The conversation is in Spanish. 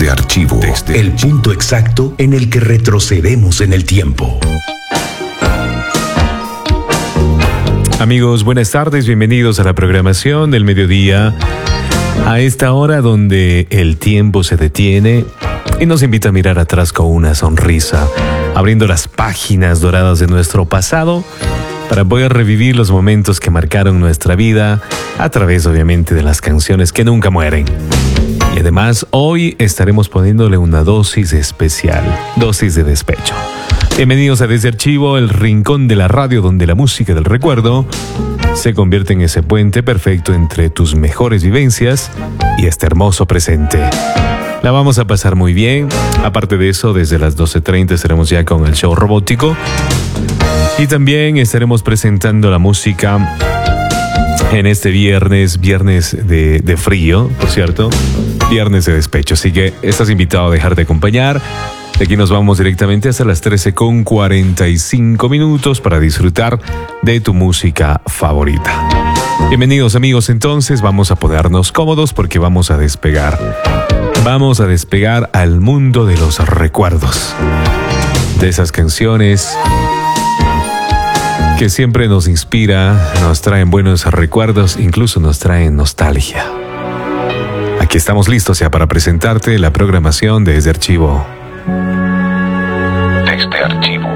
Desde Archivo. El punto exacto en el que retrocedemos en el tiempo. Amigos, buenas tardes, bienvenidos a la programación del mediodía. A esta hora donde el tiempo se detiene y nos invita a mirar atrás con una sonrisa, abriendo las páginas doradas de nuestro pasado para poder revivir los momentos que marcaron nuestra vida a través, obviamente, de las canciones que nunca mueren. Y además, hoy estaremos poniéndole una dosis especial, dosis de despecho. Bienvenidos a Desde Archivo, el rincón de la radio donde la música del recuerdo se convierte en ese puente perfecto entre tus mejores vivencias y este hermoso presente. La vamos a pasar muy bien. Aparte de eso, desde las 12:30 estaremos ya con el show robótico. Y también estaremos presentando la música en este viernes de frío, por cierto, viernes de despecho. Así que estás invitado a dejarte acompañar. De aquí nos vamos directamente hasta las 13:45 para disfrutar de tu música favorita. Bienvenidos, amigos, entonces vamos a ponernos cómodos porque vamos a despegar. Vamos a despegar al mundo de los recuerdos, de esas canciones que siempre nos inspira, nos traen buenos recuerdos, incluso nos traen nostalgia. Aquí estamos listos ya para presentarte la programación de Desde Archivo. Desde Archivo.